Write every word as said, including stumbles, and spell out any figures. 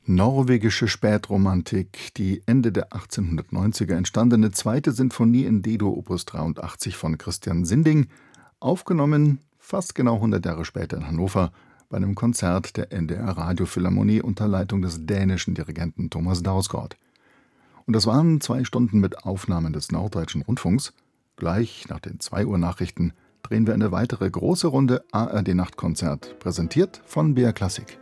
Norwegische Spätromantik, die Ende der achtzehnhundertneunziger entstandene zweite Sinfonie in D-Dur Opus dreiundachtzig von Christian Sinding, aufgenommen fast genau hundert Jahre später in Hannover bei einem Konzert der N D R Radiophilharmonie unter Leitung des dänischen Dirigenten Thomas Dausgaard. Und das waren zwei Stunden mit Aufnahmen des Norddeutschen Rundfunks. Gleich nach den zwei Uhr Nachrichten drehen wir eine weitere große Runde A R D Nachtkonzert, präsentiert von B R Klassik.